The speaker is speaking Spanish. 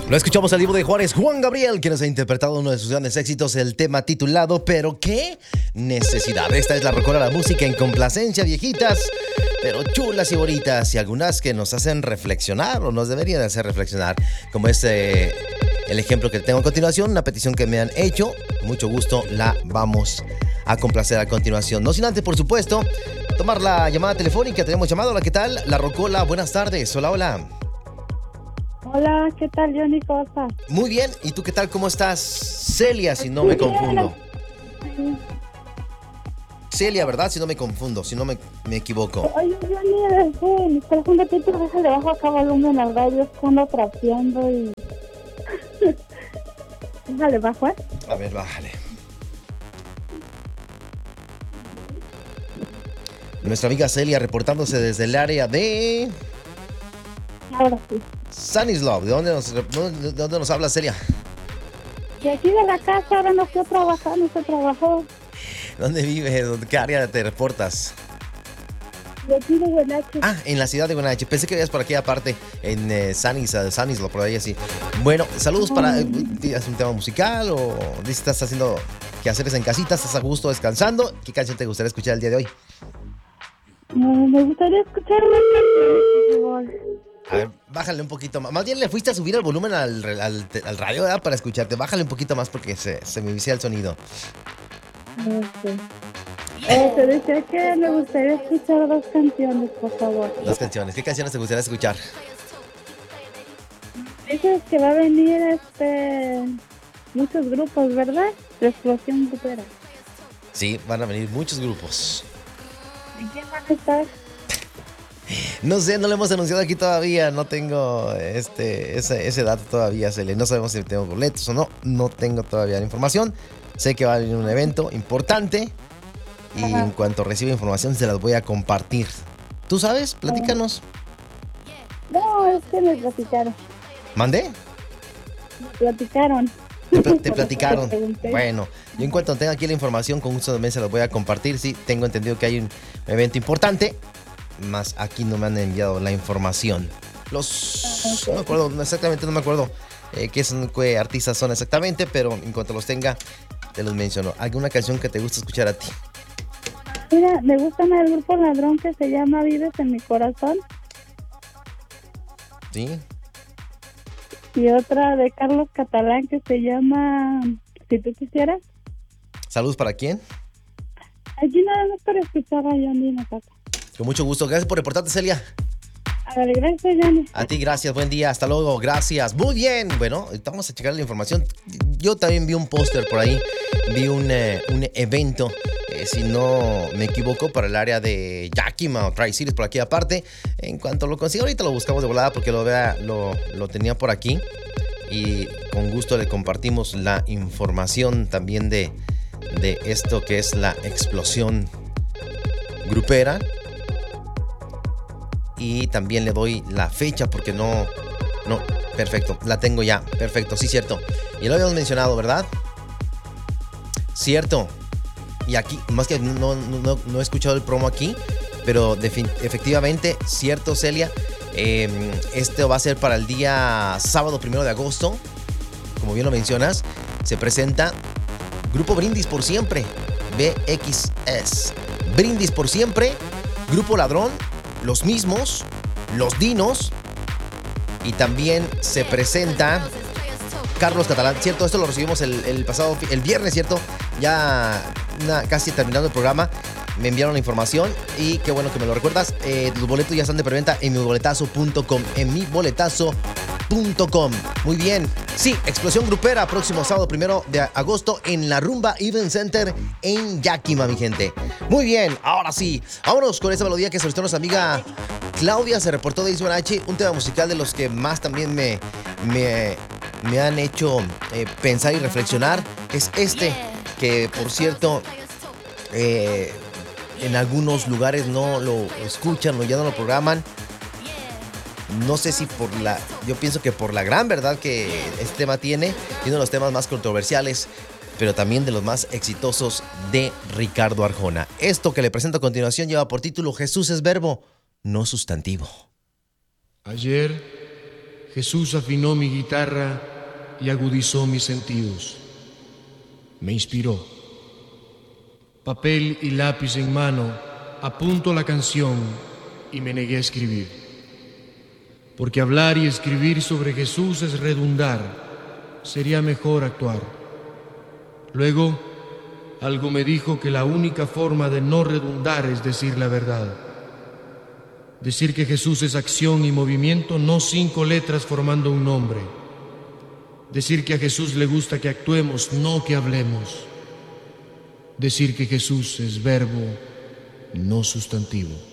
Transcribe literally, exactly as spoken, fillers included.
Lo escuchamos al vivo de Juárez, Juan Gabriel, quien nos ha interpretado uno de sus grandes éxitos, el tema titulado ¿Pero qué necesidad? Esta es la rocola, la música en complacencia, viejitas, pero chulas y bonitas, y algunas que nos hacen reflexionar o nos deberían hacer reflexionar, como este, el ejemplo que tengo a continuación, una petición que me han hecho. Con mucho gusto la vamos a complacer a continuación. No sin antes, por supuesto, tomar la llamada telefónica. Tenemos llamado. Hola, ¿qué tal? La rocola, buenas tardes. Hola, hola. Hola, ¿qué tal, Johnny? ¿Cómo estás? Muy bien, ¿y tú qué tal? ¿Cómo estás? Celia, si no me confundo. Celia, ¿verdad? Si no me confundo, si no me, me equivoco. Oye, Johnny, desde, espera un ratito, déjale bajo acá volumen al radio, es que ando trapeando y... déjale bajo, ¿eh? A ver, bájale. Nuestra amiga Celia reportándose desde el área de... Ahora sí. Stanislav, ¿de dónde nos, de dónde nos habla Celia? De aquí de la casa, ahora no fui a trabajar, no se trabajó. ¿Dónde vive? ¿Qué área te reportas? De aquí de Guanache. Ah, en la ciudad de Guanache. Pensé que vivías por aquí aparte, en eh, Stanislav, Stanislav, por ahí así. Bueno, saludos para... ¿Es un tema musical o dices estás haciendo quehaceres en casita? ¿Estás a gusto descansando? ¿Qué canción te gustaría escuchar el día de hoy? No, me gustaría escuchar una canción, por favor. A ver, bájale un poquito más. Más bien le fuiste a subir el volumen al, al, al radio, ¿verdad? Para escucharte. Bájale un poquito más porque se, se me vicia el sonido. Okay. Eh, te decía que me gustaría escuchar dos canciones, por favor. Dos canciones. ¿Qué canciones te gustaría escuchar? Dices que va a venir este muchos grupos, ¿verdad? La explosión grupera. Sí, van a venir muchos grupos. ¿Y quién van a estar? No sé, no lo hemos anunciado aquí todavía. No tengo este ese, ese dato todavía. Celia. No sabemos si tenemos boletos o no. No tengo todavía la información. Sé que va a venir un evento importante. Y Ajá. en cuanto reciba información se las voy a compartir. ¿Tú sabes? Platícanos. No, es que me platicaron. ¿Mandé? Me platicaron. Te, pl- te platicaron. Bueno, yo en cuanto tenga aquí la información, con gusto también se las voy a compartir. Sí, tengo entendido que hay un evento importante. Más aquí no me han enviado la información. Los... Okay. No me acuerdo, exactamente no me acuerdo eh, qué, son, qué artistas son exactamente, pero en cuanto los tenga, te los menciono. ¿Alguna canción que te gusta escuchar a ti? Mira, me gusta más el grupo Ladrón que se llama Vives en mi corazón. Sí. Y otra de Carlos Catalán que se llama Si tú quisieras. ¿Saludos para quién? Aquí nada más para escuchar a Johnny Macata. Con mucho gusto. Gracias por reportarte, Celia. A ver, gracias, Johnny. A ti, gracias. Buen día. Hasta luego. Gracias. Muy bien. Bueno, vamos a checar la información. Yo también vi un póster por ahí. Vi un, eh, un evento, eh, si no me equivoco, para el área de Yakima o Tri-Cities, por aquí aparte. En cuanto lo consiga, ahorita lo buscamos de volada porque lo, vea, lo, lo tenía por aquí. Y con gusto le compartimos la información también de, de esto que es la explosión grupera. Y también le doy la fecha porque no... No, perfecto, la tengo ya, perfecto, sí, cierto. Y lo habíamos mencionado, ¿verdad? Cierto. Y aquí, más que no, no, no he escuchado el promo aquí, pero defin- efectivamente, cierto, Celia. Eh, este va a ser para el día sábado primero de agosto. Como bien lo mencionas, se presenta Grupo Brindis por Siempre, B X S. Brindis por Siempre, Grupo Ladrón, Los Mismos, Los Dinos. Y también se presenta Carlos Catalán, ¿cierto? Esto lo recibimos el, el pasado, el viernes, ¿cierto? Ya una, casi terminando el programa, me enviaron la información y qué bueno que me lo recuerdas. Eh, los boletos ya están de preventa en mi boletazo punto com, en mi boletazo punto com. Muy bien. Sí, explosión grupera, próximo sábado primero de agosto en la Rumba Event Center en Yakima, mi gente. Muy bien, ahora sí, vámonos con esa melodía que solicitó nuestra amiga Claudia. Se reportó de Guanache, un tema musical de los que más también me, me, me han hecho eh, pensar y reflexionar. Es este, que por cierto, eh, en algunos lugares no lo escuchan o ya no lo programan. No sé si por la... Yo pienso que por la gran verdad que este tema tiene, y uno de los temas más controversiales, pero también de los más exitosos de Ricardo Arjona. Esto que le presento a continuación lleva por título Jesús es verbo, no sustantivo. Ayer Jesús afinó mi guitarra y agudizó mis sentidos. Me inspiró. Papel y lápiz en mano, apunto la canción y me negué a escribir. Porque hablar y escribir sobre Jesús es redundar, sería mejor actuar. Luego, algo me dijo que la única forma de no redundar es decir la verdad. Decir que Jesús es acción y movimiento, no cinco letras formando un nombre. Decir que a Jesús le gusta que actuemos, no que hablemos. Decir que Jesús es verbo, no sustantivo.